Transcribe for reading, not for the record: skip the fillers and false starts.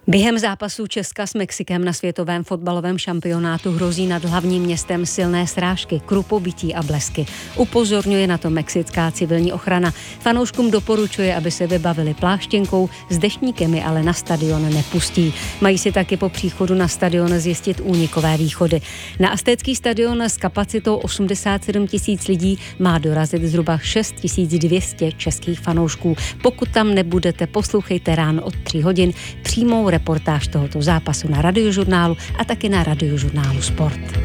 Během zápasu Česka s Mexikem na světovém fotbalovém šampionátu hrozí nad hlavním městem silné srážky, krupobytí a blesky. Upozorňuje na to mexická civilní ochrana. Fanouškům doporučuje, aby se vybavili pláštěnkou, s deštníkem je ale na stadion nepustí. Mají si taky po příchodu na stadion zjistit únikové východy. Na Aztécký stadion s kapacitou 87 000 lidí má dorazit zhruba 6 200 českých fanoušků. Pokud tam nebudete, poslouchejte ráno od 3 hodin přímou reportáž tohoto zápasu na Radiožurnálu a taky na Radiožurnálu Sport.